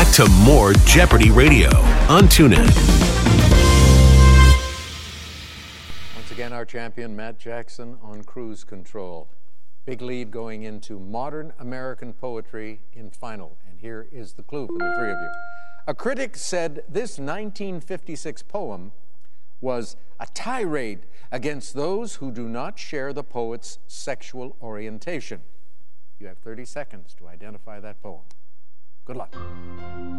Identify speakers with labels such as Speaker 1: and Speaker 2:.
Speaker 1: to more Jeopardy Radio on TuneIn.
Speaker 2: Once again, our champion, Matt Jackson, on cruise control. Big lead going into modern American poetry in final. And here is the clue for the three of you. A critic said this 1956 poem was a tirade against those who do not share the poet's sexual orientation. You have 30 seconds to identify that poem. Good luck.